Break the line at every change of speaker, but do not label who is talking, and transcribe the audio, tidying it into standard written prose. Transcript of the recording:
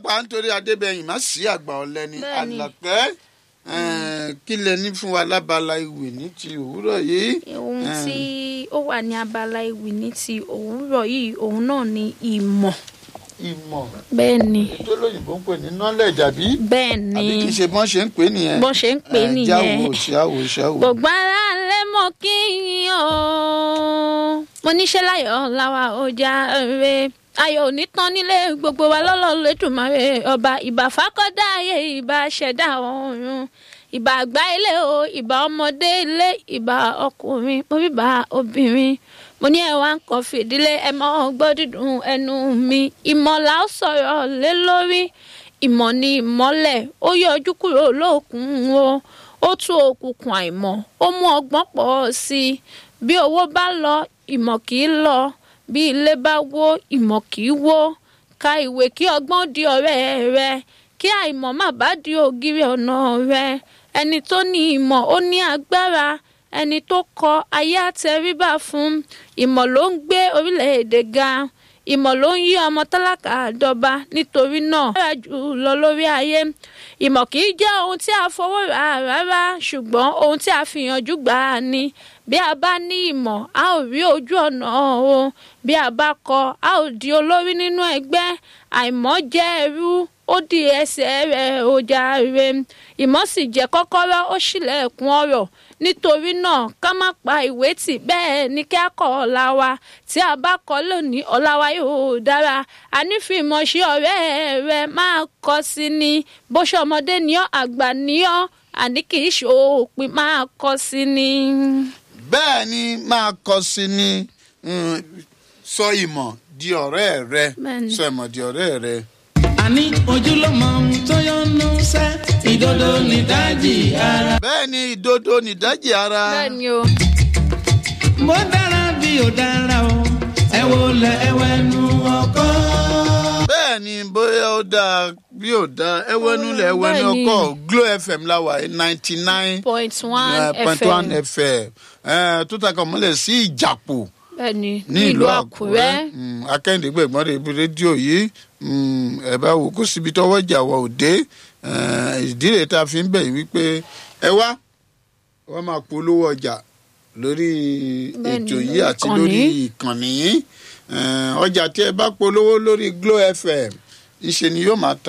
pàápàá nítorí Adébẹ̀yìn má sí àgbà ọ̀lẹ ni Àlàkẹ́ kí lẹ ní fún wa lábala ìwé ní ti òwúrọ̀ yìí.
ohun tí ó wà ní abala ìwé ní ti òwúrọ̀ yìí òun náà ni ìmọ̀. Bẹ́ẹ̀ ni.
tó lóyìnbó ń pè ní knowledge àbí.
Bẹ́ẹ̀ ni.
àbí kì í ṣe bọ́n ṣe ń pè nìyẹn.
bọ́n ṣe ń pè nìyẹn.
ṣáwó.
gbogbo ara lè mọ kí yín o mo níṣẹ́ láyọ̀ láwa ó já rè ayọ̀ ò ní tán nílé gbogbo wa lọ́lọ́ lẹ́dùnmáre ọba ìbà fákọ́dá ayé ìbà ṣẹ̀dá ọ̀run ìbà àgbà ilé o ìbà ọmọdé ilé ìbà ọkùnrin mo bíbà obìnrin mo ní ẹwà ń kọ fìdílé ẹ mọ gbọ́ dídùn ẹnu mi ìmọ̀lá ó sọ̀rọ̀ lé lórí ìmọ̀ ni ìmọ́lẹ̀ ó yọ ojú kúrò lókun o ó tú òkùnkùn àìmọ̀ ó mú ọgbọ́n pọ̀ sí i bí owó bá lọ ìmọ̀ kì í lọ bí ilé bá wó ìmọ̀ kì í wó ka ìwé kí ọgbọ́n di ọ̀rẹ́ rẹ kí àìmọ̀ má bá di ògiri ọ̀nà rẹ ẹni tó ní ìmọ̀ ó ní agbára ẹni tó kọ ayé àtẹríba fún ìmọ̀ ló ń gbé orílẹ̀-èdè ga ìmọ̀ ló ń yí ọmọ tálákà dọba nítorí náà dára jù lọ lórí ayé ìmọ̀ kì í jẹ́ ohun tí a fọwọ́ rà rárá ṣùgbọ́n ohun tí a fi yànjú gbà á ni bí a bá ní ìmọ̀ a ó rí ojú ọ̀nà o bí a bá kọ́ a ó di olórí nínú ẹgbẹ́ àìmọ̀ jẹ́ ẹrú ó di ẹsẹ̀ rẹ̀ ó jàre ìmọ̀ sì jẹ́ kọ́kọ́rọ́ ó ṣílẹ̀kùn ọrọ̀ nítorí náà ká má pa ìwé tì bẹ́ẹ̀ ni kí a kọ́ ọ̀la wa tí a bá kọ́ lónìí ọ̀la wa yóò dára ànífìmọ̀ sí ọ̀rẹ́ rẹ máa kọ́ sí ni bó ṣe ọmọdé ni ọ́ àgbà ni ọ́ àní kì í ṣe òpin máa kọ́ sí ni.
bẹ́ẹ̀ ni máa kọ́ sí ni sọ ìmọ̀ di ọ̀rẹ́ rẹ sọ ìmọ̀ di ọ̀rẹ́ rẹ.
àní ojúlọ́mọ tó yọnu sẹ́ ìdodo nídajì ara.
bẹ́ẹ̀ ni ìdodo nídajì ara.
bẹ́ẹ̀ ni o.
bó dára bí ò dára o ẹ wo lẹ ẹwẹ́nu ọkọ.
bẹ́ẹ̀ ni bóyá ó dáa bí ò dáa ẹwẹ́nu lẹ ẹwẹ́nu ọkọ Glo FM láwà
99.1
FM tó takọ̀ mọ́lẹ̀ sí Ìjàpò
ní ìlú Àkúrẹ́.
Akẹ́hìndé gbẹ̀gbọ́n rẹ̀ ibi rédíò yìí ẹ bá wò kó síbi tọ́wọ́ ìjà wọ òde ìdí rẹ̀ tá a fi ń bẹ̀ yín wípé ẹ wá wọ́n máa polówó ọjà lórí ètò yìí àti lórí ìkànnì yìí ọjà tí ẹ bá polówó lórí Glo FM ìṣe ni yóò máa ta.